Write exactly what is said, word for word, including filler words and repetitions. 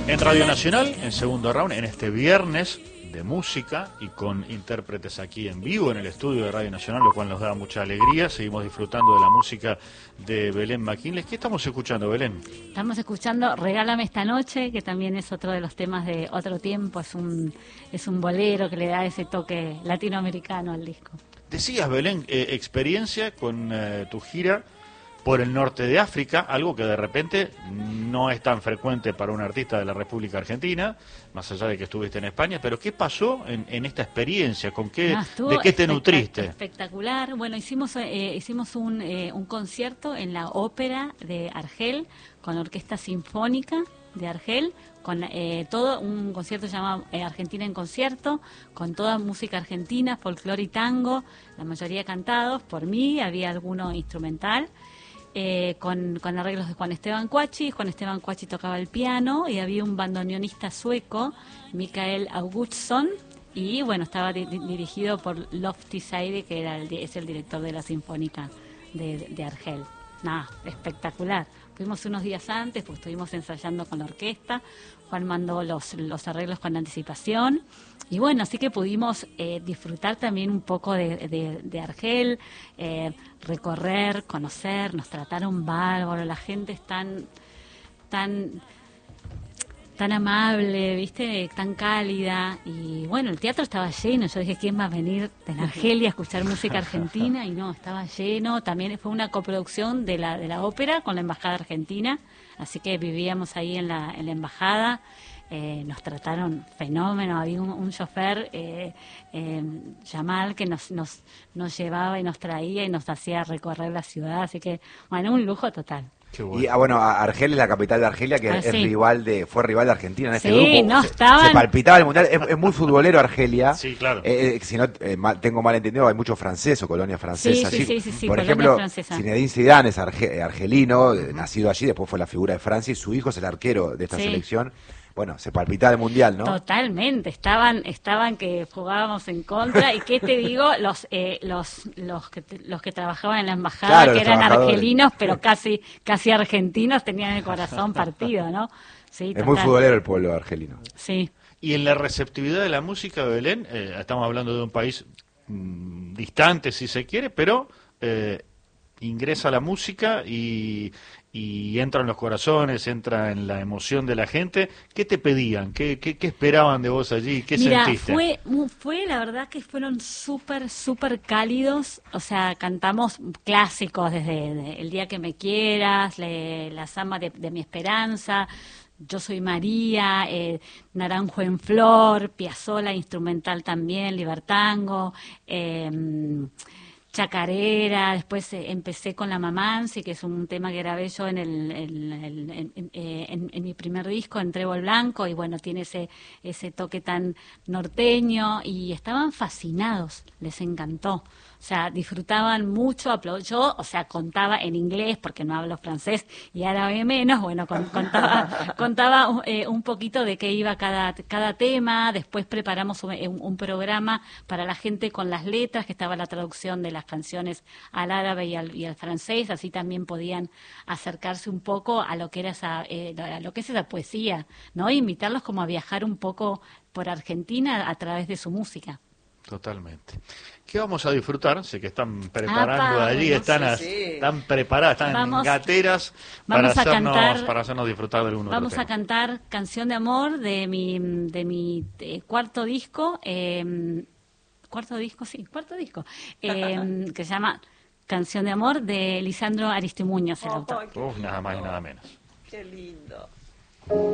En Radio Nacional, en segundo round, en este viernes de música y con intérpretes aquí en vivo en el estudio de Radio Nacional, lo cual nos da mucha alegría. Seguimos disfrutando de la música de Belén McKinley. ¿Qué estamos escuchando, Belén? Estamos escuchando Regálame esta noche, que también es otro de los temas de Otro Tiempo. Es un, es un bolero que le da ese toque latinoamericano al disco. Decías, Belén, eh, experiencia con eh, tu gira por el norte de África, algo que de repente no es tan frecuente para un artista de la República Argentina, más allá de que estuviste en España, pero ¿qué pasó en, en esta experiencia? ¿Con qué, no, ¿De qué te nutriste? Espectacular. Bueno, hicimos eh, hicimos un, eh, un concierto en la ópera de Argel, con la Orquesta Sinfónica de Argel, con eh, todo un concierto llamado eh, Argentina en Concierto, con toda música argentina, folclore y tango, la mayoría cantados por mí, había alguno instrumental. Eh, con, con arreglos de Juan Esteban Cuachi. Juan Esteban Cuachi tocaba el piano y había un bandoneonista sueco, Mikael Augustsson, y bueno, estaba di dirigido por Lofty Saide, que era el, es el director de la Sinfónica de, de Argel. Nada, espectacular. Fuimos unos días antes, pues estuvimos ensayando con la orquesta. Juan mandó los, los arreglos con anticipación. Y bueno, así que pudimos eh, disfrutar también un poco de, de, de Argel, eh, recorrer, conocer, nos trataron bárbaro, la gente es tan, tan, tan amable, ¿viste? Tan cálida. Y bueno, el teatro estaba lleno. Yo dije, ¿quién va a venir de Argelia a escuchar música argentina? Y no, estaba lleno. También fue una coproducción de la, de la ópera con la Embajada Argentina. Así que vivíamos ahí en la, en la embajada. Eh, nos trataron fenómeno, había un, un chofer, eh, eh, Yamal, que nos, nos, nos llevaba y nos traía y nos hacía recorrer la ciudad, así que, bueno, un lujo total. Bueno. Y ah, bueno, Argel es la capital de Argelia, que ah, es sí. rival de, fue rival de Argentina en este sí, grupo. No se, estaban... se palpitaba el mundial, es, es muy futbolero Argelia. Sí, claro. Eh, si no eh, mal, tengo mal entendido, hay mucho francés o colonia francesa sí, allí. Sí, sí, sí, Por colonia ejemplo, francesa. Zinedine Zidane es arge, argelino, uh-huh. nacido allí, después fue la figura de Francia y su hijo es el arquero de esta sí. selección. Bueno, se palpitaba el mundial, ¿no? Totalmente, estaban estaban que jugábamos en contra y qué te digo, los eh, los los que los que trabajaban en la embajada, claro, que eran argelinos, pero casi casi argentinos, tenían el corazón partido, ¿no? Sí, es muy futbolero el pueblo argelino. Sí. Y en la receptividad de la música, Belén, eh, estamos hablando de un país mmm, distante, si se quiere, pero eh, ingresa la música y y entra en los corazones, entra en la emoción de la gente. ¿Qué te pedían? ¿Qué, qué, qué esperaban de vos allí? ¿Qué Mira, sentiste? Fue, fue, la verdad que fueron súper, súper cálidos. O sea, cantamos clásicos desde de El día que me quieras, le, La samba de, de mi esperanza, Yo soy María, eh, Naranjo en flor, Piazzolla instrumental también, Libertango, eh, Chacarera. Después eh, empecé con La Mamansi, que es un tema que grabé yo en, el, en, en, en, en, en mi primer disco, en Trébol Blanco, y bueno, tiene ese, ese toque tan norteño, y estaban fascinados, les encantó. O sea, disfrutaban mucho, aplaud... yo, o sea, contaba en inglés porque no hablo francés y árabe menos, bueno, con, contaba, contaba eh, un poquito de qué iba cada, cada tema. Después preparamos un, un programa para la gente con las letras, que estaba la traducción de las canciones al árabe y al, y al francés, así también podían acercarse un poco a lo que era esa, eh, a lo que es esa poesía, ¿no? E invitarlos como a viajar un poco por Argentina a través de su música. Totalmente. ¿Qué vamos a disfrutar? Sé que están preparando Apa, allí, bueno, están, sí, a, sí. están preparadas, están vamos, gateras vamos para, hacernos, cantar, para hacernos disfrutar de uno. Vamos otro a cantar Canción de Amor de mi, de mi eh, cuarto disco, eh, cuarto disco, sí, cuarto disco, eh, que se llama Canción de Amor, de Lisandro Aristimuño, el Oh, autor. Uf, nada más y nada menos. Qué lindo.